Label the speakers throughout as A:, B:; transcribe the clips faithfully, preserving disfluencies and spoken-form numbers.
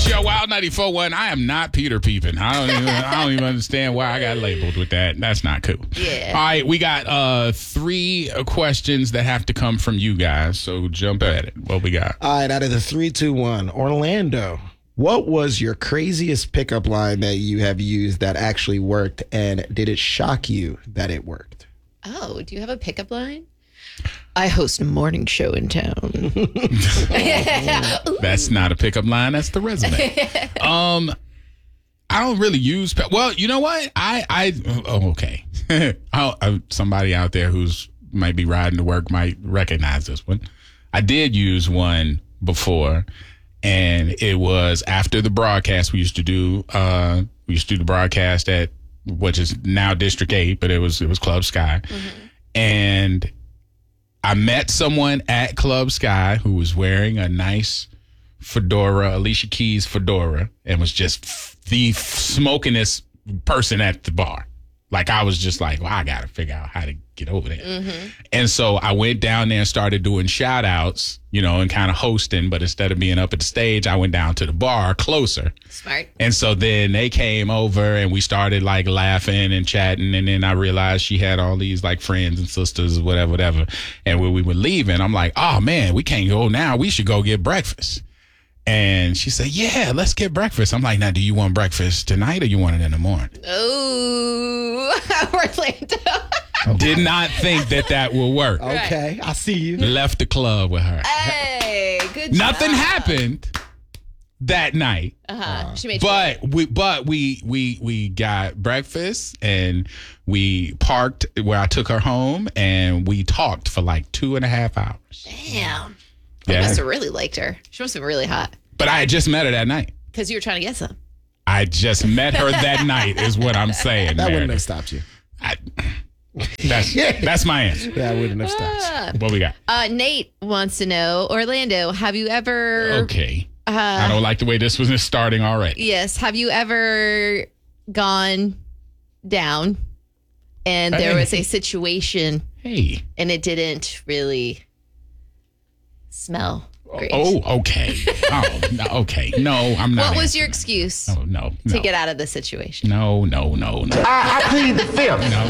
A: Yo, Wild ninety-four point one. I am not Peter Peeping. I don't even. I don't even understand why I got labeled with that. That's not cool.
B: Yeah.
A: All right, we got uh three questions that have to come from you guys. So jump at it. What we got?
C: All right, out of the three, two, one, Orlando. What was your craziest pickup line that you have used that actually worked, and did it shock you that it worked?
B: Oh, do you have a pickup line? I host a morning show in town.
A: That's not a pickup line. That's the resume. um, I don't really use. Pe- well, you know what? I I oh, okay. I, I, somebody out there who's might be riding to work might recognize this one. I did use one before, and it was after the broadcast. We used to do. Uh, we used to do the broadcast at which is now District Eight, but it was it was Club Sky, mm-hmm. and I met someone at Club Sky who was wearing a nice fedora, Alicia Keys fedora, and was just the smokingest person at the bar. Like, I was just like, well, I got to figure out how to get over there. Mm-hmm. And so I went down there and started doing shout outs, you know, and kind of hosting. But instead of being up at the stage, I went down to the bar closer.
B: Smart.
A: And so then they came over and we started like laughing and chatting. And then I realized she had all these like friends and sisters, whatever, whatever. And when we were leaving, I'm like, oh, man, we can't go now. We should go get breakfast. And she said, yeah, let's get breakfast. I'm like, now, do you want breakfast tonight or you want it in the morning?
B: Oh, Orlando.
A: Did not think that that will work.
C: Okay, I see you.
A: Left the club with her.
B: Hey, good job.
A: Nothing happened that night.
B: Uh-huh. She made
A: but
B: sure.
A: we but we we we got breakfast and we parked where I took her home and we talked for like two and a half hours.
B: Damn. I
A: Yeah.
B: must have really liked her. She must have been really hot.
A: But I had just met her that night.
B: Because you were trying to get some.
A: I just met her that night is what I'm saying.
C: That
A: Meredith.
C: wouldn't have stopped you.
A: I, that's that's my answer.
C: That wouldn't have stopped you.
B: Ah.
A: What we got?
B: Uh, Nate wants to know, Orlando, have you ever...
A: Okay.
B: Uh,
A: I don't like the way this was starting already.
B: Yes. Have you ever gone down and there
A: Hey.
B: was a situation
A: Hey.
B: and it didn't really smell great?
A: Oh, okay. Oh, no, okay. No, I'm not.
B: What was your
A: answering
B: excuse
A: that. Oh, no, no.
B: to get out of the situation?
A: No, no, no, no.
D: I, I plead the fifth.
A: No.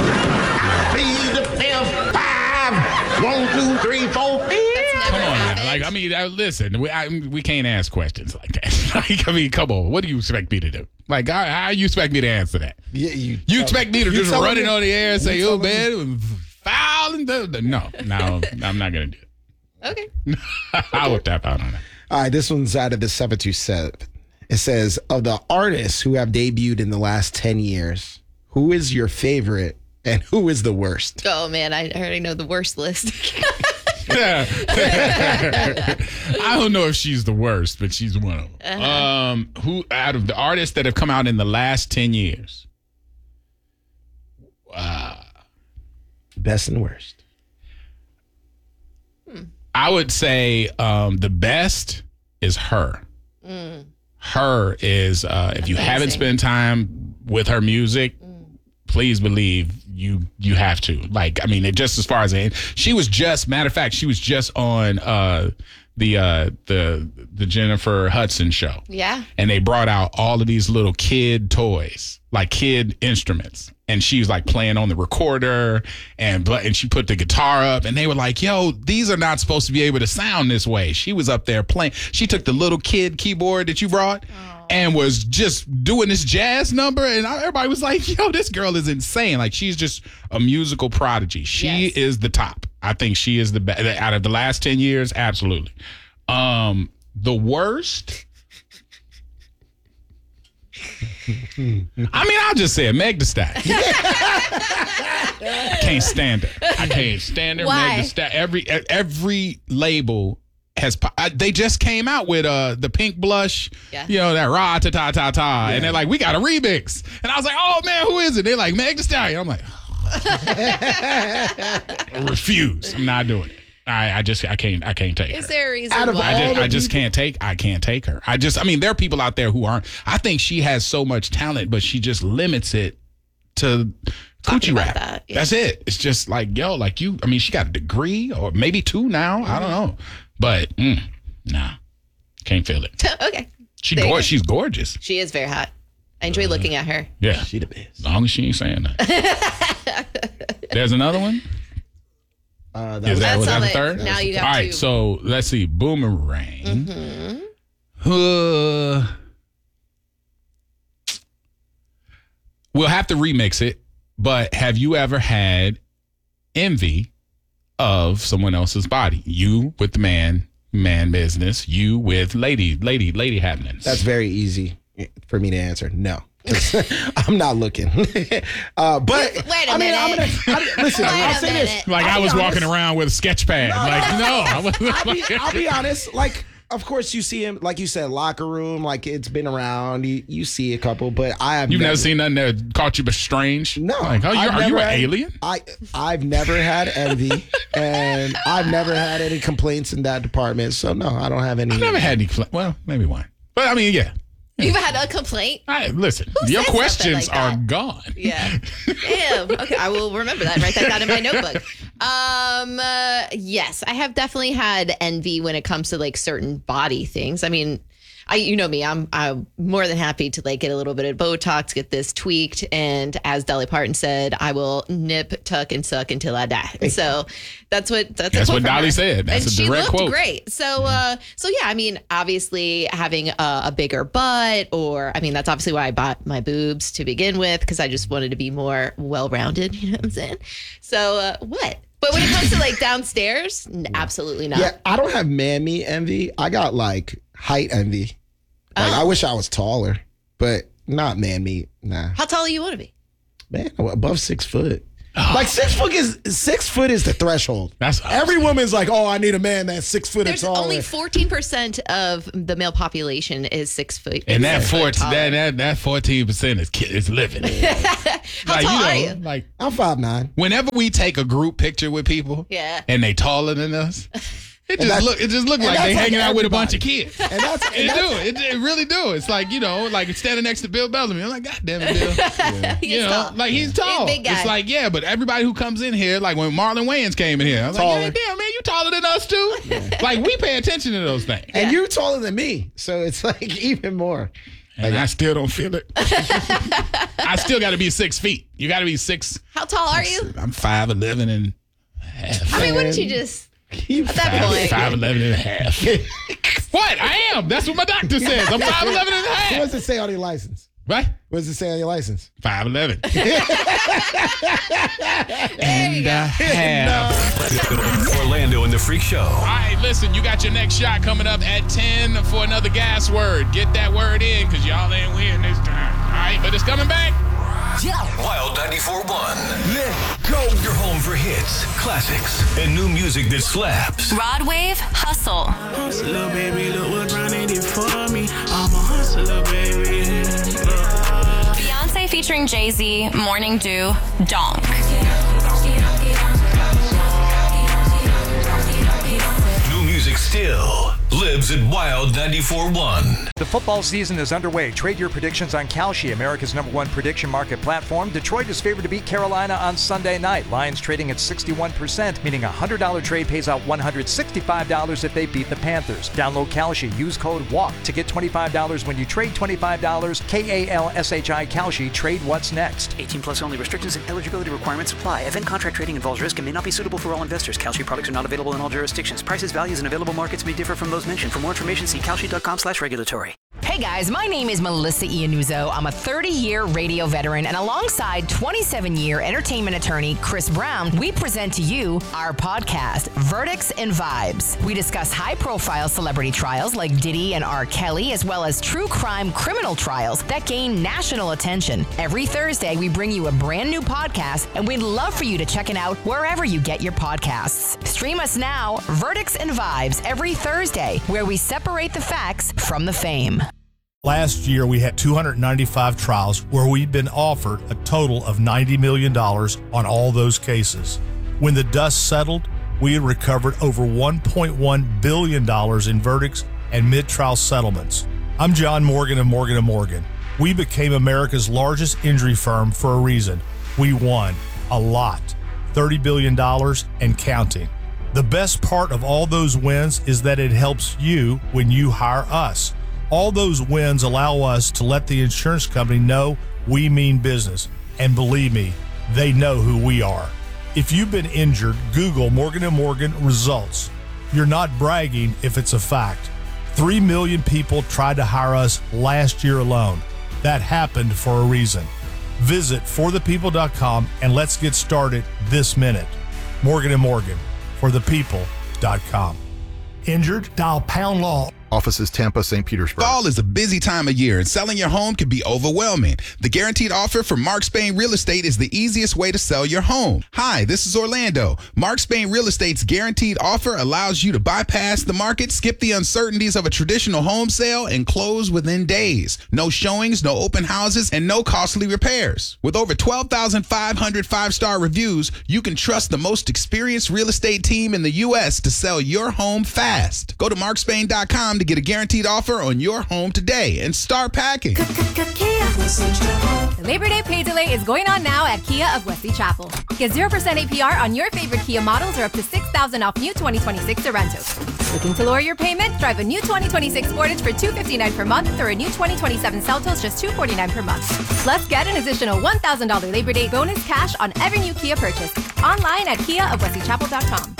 D: Plead the fifth. Five. One, two, three, four, fifth.
A: Come on now. Like, I mean, I, listen, we, I, we can't ask questions like that. Like, I mean, come on. What do you expect me to do? Like, how, how you expect me to answer that?
C: Yeah, you,
A: You expect me to
C: you
A: just
C: telling
A: run it
C: me-
A: on the air and say,
C: you
A: oh,
C: telling
A: man, it was foul? And the, the, no, no, I'm not going to do it.
B: Okay.
A: I will tap out on that.
C: All right, this one's out of the seven two seven. It says, of the artists who have debuted in the last ten years, who is your favorite and who is the worst?
B: Oh, man, I already know the worst list.
A: I don't know if she's the worst, but she's one of them.
B: Uh-huh.
A: Um, who out of the artists that have come out in the last ten years? Uh,
C: Best and worst.
A: I would say um, the best is her.
B: Mm.
A: Her is uh, if you
B: Amazing.
A: haven't spent time with her music,
B: Mm.
A: please believe you you have to. Like, I mean, it just as far as it, she was just matter of fact, she was just on uh, the uh, the the Jennifer Hudson show.
B: Yeah.
A: And they brought out all of these little kid toys, like kid instruments. And she was like playing on the recorder and and she put the guitar up and they were like, yo, these are not supposed to be able to sound this way. She was up there playing. She took the little kid keyboard that you brought and was just doing this jazz number. And everybody was like, yo, this girl is insane. Like, she's just a musical prodigy. She
B: Yes.
A: is the top. I think she is the best out of the last ten years. Absolutely. Um, the worst. I mean, I'll just say it, Meg Thee Stallion. I can't stand her. I can't stand her.
B: Why?
A: Meg Thee Stallion. Every every label has. uh, They just came out with uh the pink blush.
B: Yeah.
A: You know that ra ta ta ta ta, and they're like, we got a remix, and I was like, oh man, who is it? They're like Meg Thee Stallion. I'm like, I refuse. I'm not doing it. I, I just I can't I can't take her.
B: Is there a reason
C: Out of
B: why?
A: I just,
C: all
A: I
C: the
A: just
C: people-
A: can't take I can't take her. I just I mean there are people out there who aren't. I think she has so much talent, but she just limits it to
B: Talking
A: coochie
B: about
A: rap.
B: that, yeah.
A: That's it. It's just like yo, like you. I mean, she got a degree or maybe two now. I don't know, but mm, nah, can't feel it.
B: Okay.
A: She
B: There you
A: go-
B: go.
A: she's gorgeous.
B: She is very hot. I enjoy looking at her.
A: Yeah.
C: She the best.
A: As long as she ain't saying that. There's another one.
C: Uh, that
A: Is
C: was,
A: that, was
B: That's
A: that the
B: all
A: third?
B: it- now you got
A: All right,
B: two.
A: so let's see. Boomerang.
B: Mm-hmm.
A: Uh, we'll have to remix it, but have you ever had envy of someone else's body? You with the man, man business. You with lady, lady, lady happenings.
C: that's very easy for me to answer. No. I'm not looking. uh, but
B: Wait a
C: I mean, I'm
B: minute.
C: gonna I, listen.
B: Wait
C: I'll
B: a
C: say this.
B: minute.
A: like
C: I'll
A: I
C: be
A: was
C: honest.
A: walking around with a sketch pad. Like, no. I was-
C: I'll be, I'll be honest. Like, of course, you see him. Like you said, locker room. Like it's been around. You, you see a couple, but I have
A: You've never seen nothing that caught you but strange?
C: No.
A: Like, oh, you're,
C: I've
A: are you
C: never
A: an
C: had-
A: alien?
C: I I've never had envy, and I've never had any complaints in that department. So no, I don't have any.
A: I've never had any. Well, well, maybe one. But I mean, yeah.
B: You've had a complaint?
A: I, listen,
B: Who
A: your
B: says something
A: questions
B: like
A: are
B: that?
A: gone.
B: Yeah. Damn. Okay, I will remember that and write that down in my notebook. Um, uh, yes, I have definitely had envy when it comes to like certain body things. I mean, I, you know me, I'm, I'm more than happy to like get a little bit of Botox, get this tweaked. And as Dolly Parton said, I will nip, tuck, and suck until I die. So that's what, that's, a
A: That's
B: quote
A: what
B: from
A: Dolly
B: her.
A: said. That's
B: and
A: a
B: she
A: direct
B: looked
A: quote.
B: great. So, uh, so yeah, I mean, obviously having a, a bigger butt, or I mean, that's obviously why I bought my boobs to begin with, because I just wanted to be more well-rounded. You know what I'm saying? So, uh, what? But when it comes to like downstairs, n- absolutely not.
C: Yeah, I don't have mammy envy. I got like height envy. Like I wish I was taller, but not mammy. Nah,
B: How tall do you want to be?
C: man, above six foot. Like six foot is six foot is the threshold.
A: That's
C: Every woman's like, oh, I need a man that's six foot
B: There's
C: or taller.
B: only fourteen percent of the male population is six foot.
A: And that
B: six foot
A: fourteen,
B: taller.
A: that that that fourteen percent is ki- is living.
B: How
A: like
B: tall
A: you
B: are
A: know,
B: you?
A: like
C: I'm five nine.
A: whenever we take a group picture with people,
B: Yeah.
A: and they taller than us, it just
C: that's-
A: look it just look
C: and
A: like they
C: that's like
A: hanging out with a bunch of
C: everybody.
A: kids.
C: And that's, and
A: It
C: that's
A: do. It, it really do. It's like, you know, like standing next to Bill Bellamy. I'm like, God damn it, Bill.
B: He's
A: you know,
B: tall.
A: like he's tall.
B: big guy.
A: It's like, yeah, but everybody who comes in here, like when Marlon Wayans came in here, I was
C: Taller.
A: like, yeah, damn, man, you taller than us too. Like we pay attention to those things.
C: and you're taller than me, so it's like even more.
A: And I still don't feel it. I still got to be six feet. You got to be six.
B: How tall are you?
A: I'm five eleven and a half.
B: I mean, wouldn't you just
C: You
B: at that point?
A: Five eleven and a half. What? I am. That's what my doctor says. I'm five eleven and a
C: What
A: half.
C: does it say on your license?
A: Right?
C: What does it say on your license?
A: Five eleven.
B: There you
A: And
B: go.
A: a half.
E: Orlando and the Freak Show.
A: All right, listen, you got your next shot coming up at ten for another gas word. Get that word in, because y'all ain't winning this time. All right, but it's coming back.
E: Wild ninety-four point one. Let go. Your home for hits, classics, and new music that slaps.
F: Rod Wave Hustle.
G: Hustler, baby, look what Ronnie did for me. I'm a hustler, baby.
F: Beyonce featuring Jay-Z, Morning Dew, Donk.
E: New music still lives at Wild ninety-four point one.
H: The football season is underway. Trade your predictions on Kalshi, America's number one prediction market platform. Detroit is favored to beat Carolina on Sunday night. Lions trading at sixty-one percent, meaning a one hundred dollars trade pays out one hundred sixty-five dollars if they beat the Panthers. Download Kalshi. Use code WALK to get twenty-five dollars when you trade twenty-five dollars. K A L S H I Kalshi. Trade what's next.
I: eighteen plus only. Restrictions and eligibility requirements apply. Event contract trading involves risk and may not be suitable for all investors. Kalshi products are not available in all jurisdictions. Prices, values, and available markets may differ from those mentioned. For more information, see kalshi.com slash regulatory.
J: Hey guys, my name is Melissa Iannuzzo. I'm a thirty-year radio veteran, and alongside twenty-seven-year entertainment attorney Chris Brown, we present to you our podcast, Verdicts and Vibes. We discuss high-profile celebrity trials like Diddy and R. Kelly, as well as true crime criminal trials that gain national attention. Every Thursday, we bring you a brand new podcast, and we'd love for you to check it out wherever you get your podcasts. Stream us now, Verdicts and Vibes, every Thursday, where we separate the facts from the fame.
K: Last year, we had two hundred ninety-five trials where we'd been offered a total of ninety million dollars on all those cases. When the dust settled, we had recovered over one point one billion dollars in verdicts and mid-trial settlements. I'm John Morgan of Morgan and Morgan. We became America's largest injury firm for a reason. We won a lot, thirty billion dollars and counting. The best part of all those wins is that it helps you when you hire us. All those wins allow us to let the insurance company know we mean business. And believe me, they know who we are. If you've been injured, Google Morgan and Morgan results. You're not bragging if it's a fact. Three million people tried to hire us last year alone. That happened for a reason. Visit for the people dot com and let's get started this minute. Morgan and Morgan, for the people dot com. Injured? Dial pound law.
L: Offices Tampa, Saint Petersburg.
A: Fall is a busy time of year and selling your home can be overwhelming. The Guaranteed Offer from Mark Spain Real Estate is the easiest way to sell your home. Hi, this is Orlando. Mark Spain Real Estate's Guaranteed Offer allows you to bypass the market, skip the uncertainties of a traditional home sale, and close within days. No showings, no open houses, and no costly repairs. With over twelve thousand five hundred five-star reviews, you can trust the most experienced real estate team in the U S to sell your home fast. Go to mark spain dot com to get a guaranteed offer on your home today and start packing.
M: The Labor Day pay delay is going on now at Kia of Wesley Chapel. Get zero percent A P R on your favorite Kia models or up to six thousand dollars off new twenty twenty-six Sorrentos. Looking to lower your payment? Drive a new twenty twenty-six Sportage for two hundred fifty-nine dollars per month or a new twenty twenty-seven Seltos just two hundred forty-nine dollars per month. Plus, get an additional one thousand dollars Labor Day bonus cash on every new Kia purchase. Online at kia of wesley chapel dot com.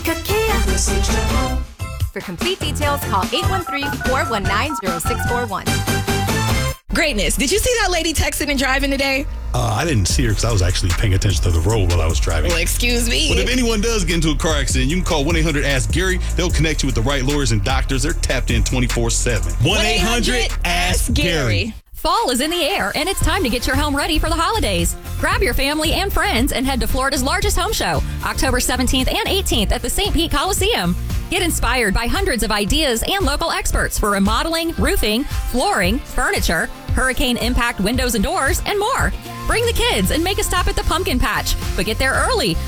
M: For complete details, call eight one three, four one nine, zero six four one.
N: Greatness. Did you see that lady texting and driving today?
O: Uh, I didn't see her because I was actually paying attention to the road while I was driving.
N: Well, excuse me.
O: But if anyone does get into a car accident, you can call one eight hundred ask Gary. They'll connect you with the right lawyers and doctors. They're tapped in twenty-four seven.
N: one eight hundred ask Gary.
P: Fall is in the air, and it's time to get your home ready for the holidays. Grab your family and friends and head to Florida's largest home show, October seventeenth and eighteenth at the Saint Pete Coliseum. Get inspired by hundreds of ideas and local experts for remodeling, roofing, flooring, furniture, hurricane impact windows and doors, and more. Bring the kids and make a stop at the pumpkin patch, but get there early